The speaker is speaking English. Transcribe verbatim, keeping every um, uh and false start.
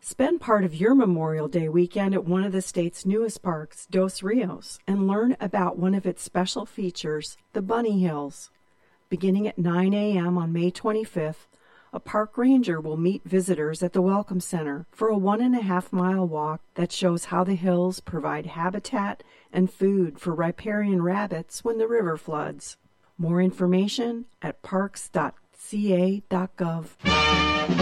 Spend part of your Memorial Day weekend at one of the state's newest parks, Dos Rios, and learn about one of its special features, the Bunny Hills. Beginning at nine a.m. on May twenty-fifth, a park ranger will meet visitors at the Welcome Center for a one and a half mile walk that shows how the hills provide habitat and food for riparian rabbits when the river floods. More information at parks dot c a dot gov.